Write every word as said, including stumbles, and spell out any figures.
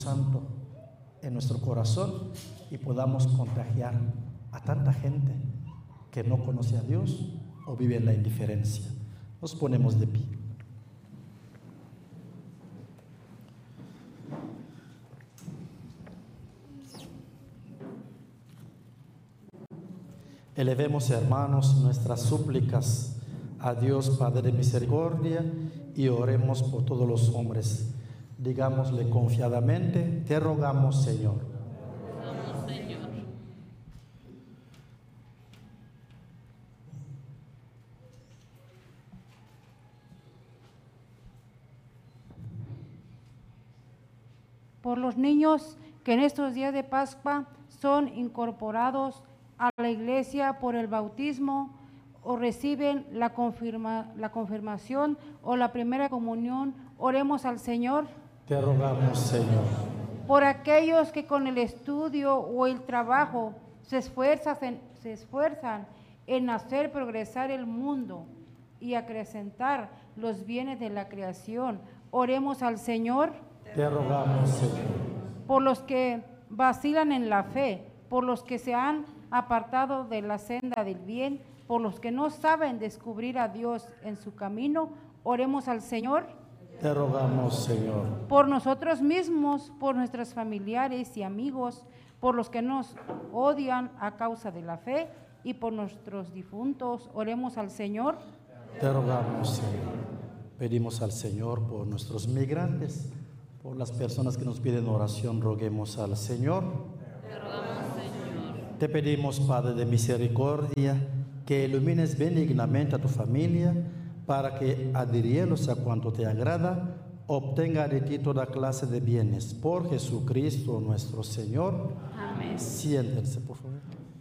Santo en nuestro corazón y podamos contagiar a tanta gente que no conoce a Dios o vive en la indiferencia. Nos ponemos de pie. Elevemos, hermanos, nuestras súplicas a Dios Padre de misericordia y oremos por todos los hombres. Digámosle confiadamente: te rogamos, Señor. Te rogamos, Señor. Por los niños que en estos días de Pascua son incorporados a la iglesia por el bautismo o reciben la, confirma, la confirmación o la primera comunión, oremos al Señor. Te rogamos, Señor. Por aquellos que con el estudio o el trabajo se esfuerzan, se esfuerzan en hacer progresar el mundo y acrecentar los bienes de la creación, oremos al Señor. Te rogamos, Señor. Por los que vacilan en la fe, por los que se han apartado de la senda del bien, por los que no saben descubrir a Dios en su camino, oremos al Señor. Te rogamos, Señor. Por nosotros mismos, por nuestros familiares y amigos, por los que nos odian a causa de la fe y por nuestros difuntos, oremos al Señor. Te rogamos, Señor. Pedimos al Señor por nuestros migrantes, por las personas que nos piden oración, roguemos al Señor. Te rogamos, Señor. Te pedimos, Padre de misericordia, que ilumines benignamente a tu familia, para que, adhiriéndose a cuanto te agrada, obtenga de ti toda clase de bienes. Por Jesucristo nuestro Señor. Amén. Siéntense, por favor.